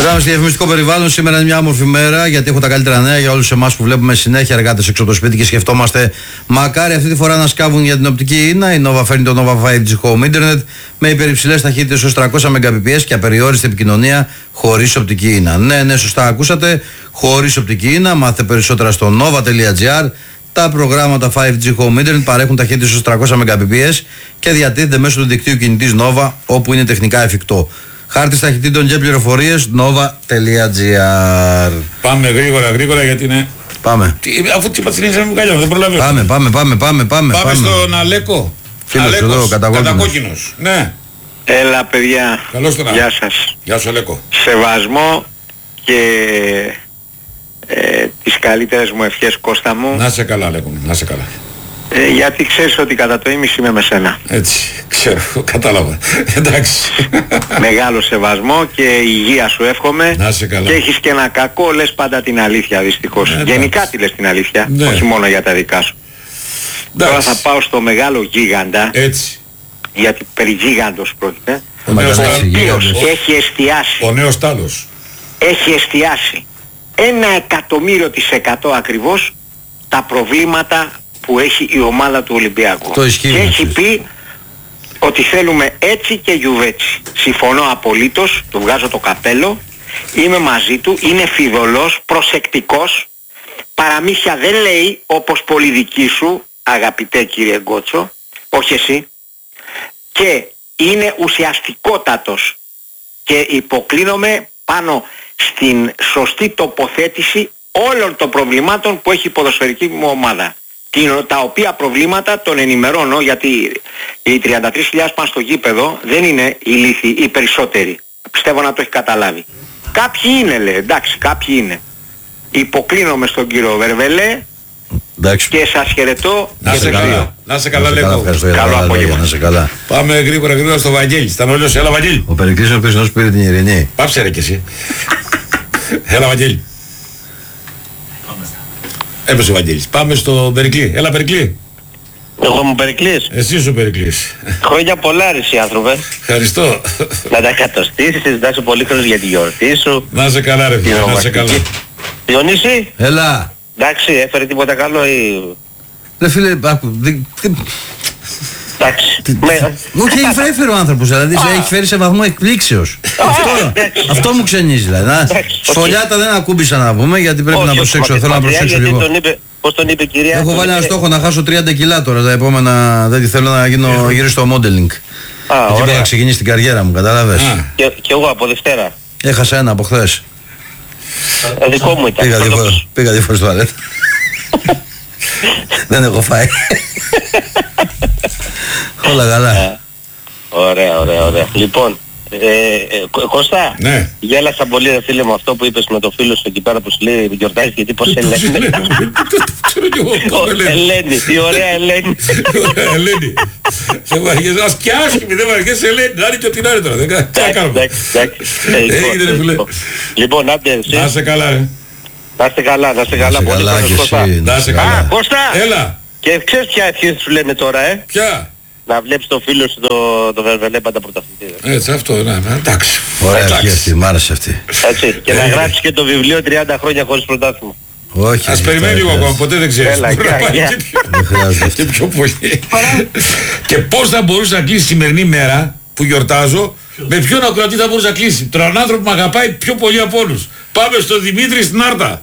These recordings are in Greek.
Περνάμε στη διαφημιστικό περιβάλλον. Σήμερα είναι μια όμορφη μέρα γιατί έχω τα καλύτερα νέα για όλους εμάς που βλέπουμε συνέχεια εργάτες έξω από το σπίτι και σκεφτόμαστε μακάρι αυτή τη φορά να σκάβουν για την οπτική ίνα. Η Nova φέρνει το Nova 5G Home Internet με υπερυψηλές ταχύτητες ως 300 Mbps και απεριόριστη επικοινωνία χωρίς οπτική ίνα. Ναι, σωστά ακούσατε. Χωρίς οπτική ίνα. Μάθετε περισσότερα στο nova.gr. Τα προγράμματα 5G Home Internet παρέχουν ταχύτητες ως 300 Mbps και διατίθεται μέσω του δικτύου κινητής Nova όπου είναι τεχνικά εφικτό. Χάρτης ταχυτήτων και πληροφορίες nova.gr. Πάμε γρήγορα γιατί είναι. Πάμε. Αφού τι πατσινίζαμε με καλιά, δεν προλαβαίνω. Πάμε. Πάμε στον Αλέκο. Φίλος εδώ, κατακόκκινος. Ναι. Έλα παιδιά. Καλώς τον. Γεια σας. Γεια σου Αλέκο. Σεβασμό και τις καλύτερες μου ευχές Κώστα μου. Να σε καλά Αλέκο μου, να σε καλά. Γιατί ξέρεις ότι κατά το ίμιση είμαι με σένα. Έτσι, ξέρω, κατάλαβα. Εντάξει. Μεγάλο σεβασμό και υγεία σου εύχομαι. Να σε καλά. Και έχεις και ένα κακό, λες πάντα την αλήθεια δυστυχώς. Γενικά τη λες την αλήθεια, ναι. Όχι μόνο για τα δικά σου. Εντάξει. Τώρα θα πάω στο μεγάλο γίγαντα. Έτσι. Γιατί περί γίγαντος πρόκειται. Ο νέος Έχει εστιάσει. Ο νέος Τάλος. Έχει εστιάσει 100% ακριβώς τα προβλήματα που έχει η ομάδα του Ολυμπιακού. Και έχει πει ότι θέλουμε έτσι και γιουβέτσι. Συμφωνώ απολύτως, του βγάζω το καπέλο, είμαι μαζί του, είναι φιδωλός, προσεκτικός, παραμύθια δεν λέει όπως πολύ δική σου, αγαπητέ κύριε Γκότσο, όχι εσύ, και είναι ουσιαστικότατος και υποκλίνομαι πάνω στην σωστή τοποθέτηση όλων των προβλημάτων που έχει η ποδοσφαιρική μου ομάδα. Τα οποία προβλήματα τον ενημερώνω γιατί οι 33.000 πάνε στο γήπεδο δεν είναι ηλίθιοι οι περισσότεροι. Πιστεύω να το έχει καταλάβει. Κάποιοι είναι λέει, εντάξει κάποιοι είναι. Υποκλίνομαι στον κύριο Βερβελέ και σας χαιρετώ. Να σε καλά. Να σε καλά Λέκο. Καλό απόγευμα. Πάμε γρήγορα στο Βαγγέλη. Στα νόλιος, έλα Βαγγέλη. Ο Περικλής ο Χριστός πήρε την ειρηνή. Πάψε ρε κι εσύ. Έλα Βαγγέλη. Έπεσε ο Βαγγέλης. Πάμε στο Περικλή. Έλα Περικλή. Εγώ μου Περικλής. Εσύ σου Περικλής. Χρόνια πολλά ρε εσύ άνθρωπε. Ευχαριστώ. Να τα εκατοστήσεις, να είσαι πολύ χρόνος για τη γιορτή σου. Να σε καλά ρε φίλε, να σε καλά. Διονύση. Έλα. Εντάξει, έφερε τίποτα καλό ή... Ρε φίλε, εντάξει. Όχι, έφερε ο άνθρωπος, δηλαδή έχει φέρει σε βαθμό εκπλήξεως. Αυτό μου ξενίζει δηλαδή. Σφολιάτα δεν ακούμπησα να πούμε γιατί πρέπει να προσέξω, θέλω να προσέξω λίγο. Πώς τον είπε κυρία. Έχω βάλει ένα στόχο να χάσω 30 κιλά τώρα τα επόμενα, δηλαδή θέλω να γίνω γύρω στο modeling. Εκεί πέρα ξεκινήσει την καριέρα μου, κατάλαβες. Και εγώ από Δευτέρα. Έχασα ένα από χθες. Δικό μου ήταν. Πήγα 2 φορές στο τουαλέτα. Δεν έχω φάει. Όλα καλά. Ωραία. Λοιπόν, Κώστα, ναι. Γέλασα πολύ ρε φίλε μου αυτό που είπες με το φίλο σου εκεί πέρα που σου λέει γιορτάζεις γιατί πως Ελένη. Ξέρω κι εγώ. Ελένη, τι ωραία Ελένη. Ωραία Ελένη. Σε βαριές, ας και άσχημη, δεν βαριές Ελένη. Να είναι και ό,τι να είναι τώρα, τι να κάνουμε. Έγινε ρε φίλε. Λοιπόν, άντε εσύ. Να είσαι καλά ρε. Να είστε καλά, πολύ καλώς Κώστα. Να είσαι καλά. Κώστα. Έλα. Και ξέρεις ποια ευχή σου λένε τώρα Ποια? Να βλέπεις το φίλο σου το Βερβελέ πάντα πρωταθλητή. Έτσι αυτό, ναι, εντάξει. Ωραία ευχή αυτή, μ' άρεσε αυτή. Έτσι, και να γράψεις και το βιβλίο 30 χρόνια χωρίς πρωτάθλημα. Όχι. Ας περιμένει λίγο ακόμα, ποτέ δεν ξέρεις. Μπορεί να πάει και πιο πολύ. Και πώς θα μπορούσε να κλείσει η σημερινή μέρα που γιορτάζω, με ποιον ακροατή θα μπορούσε να κλείσει. Τον άνθρωπο που με αγαπάει πιο πολύ από όλους. Πάμε στον Δημήτρη στην Άρτα.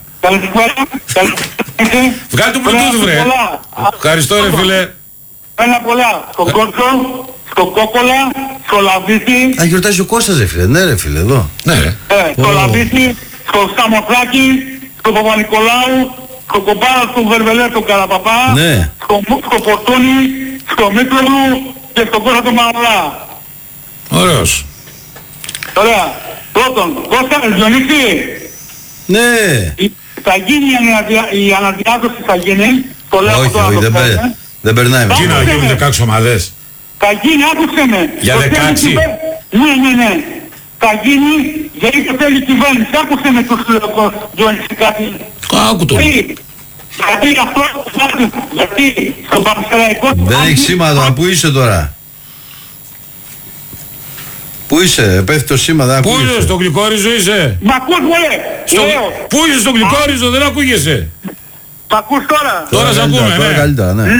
Βγάλε το Bluetooth βρε. Ευχαριστώ ρε φίλε. Ένα πολλά. Στον Κόρτσο, στο Κόκολα, στο Λαβίθι. Α, γιορτάζει ο Κώστας ρε φίλε, ναι ρε φίλε, εδώ. Ναι ρε. Στο Λαβίθι, στο Σταμοθράκη, στο Παπα-Νικολάου, στο Κομπάρα, στο Βερβελέ, στο Καραπαπά, ναι. Στο Πορτούνι, στο Μήτρολου και στον Κώστα του Μαυρά. Ωραίος. Ωραία. Πρώτον, Κώστα, Διονύση. Ναι. Θα γίνει η αναδιάδοση, θα γίνει. Το λέω όχι, τώρα, δεν περνάει. Τι να γίνουν 16 ομάδες. Θα γίνει, άκουσε με. Για 16. Ναι. Θα γίνει γιατί το θέλει η κυβέρνηση. Άκουσε με τους Διονύση κάτι. Άκου το. Γιατί αυτό, γιατί στο Πανσεραϊκό... Δεν έχει σήμα τώρα, πού είσαι τώρα. Πού είσαι, πέφτει το σήμα, δεν Πού ακούγεσαι. είσαι, στο Γλυκόριζο είσαι? Μ' ακούς μωρέ. Πού είσαι, στο Γλυκόριζο, δεν ακούγεσαι. Μ' ακούς τώρα. Τώρα σε ακούμε, Τώρα ναι. καλύτερα, ναι.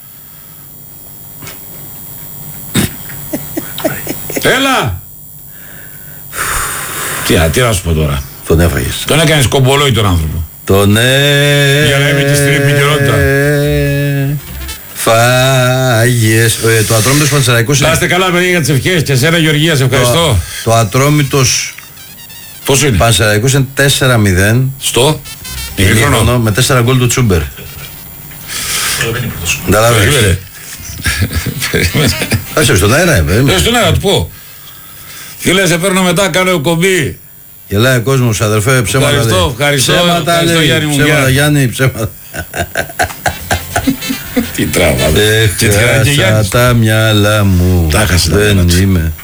Έλα. Τι να σου πω τώρα. Τον έφαγες. Τον έκανες κομπολόι τον άνθρωπο. Τον Για να είμαι και στην επικαιρότητα. φάγες. Το Ατρόμητος Πανσεραϊκός Να είστε καλά παιδιά για τις ευχές και εσένα Γεωργία, σε ευχαριστώ. Το Ατρόμητος Πόσο είναι? Πανσεραϊκός είναι 4-0 Στο ημίχρονο με 4 γκολ του Τσούμπερ. Περίμενε. Άσε στον αέρα, Στον αέρα του πω. Φίλε, σε παίρνω μετά, κάνω κομπή. Γελάει ο κόσμος, αδερφέ, ψέματα. Ευχαριστώ, Ψέματα λέει, Γιάννη μου. ψέματα Γιάννη, ψέματα. Τι τράβα. Έχασα τα μυαλά μου. Τα έχασε τα δεν μυαλά του. είμαι.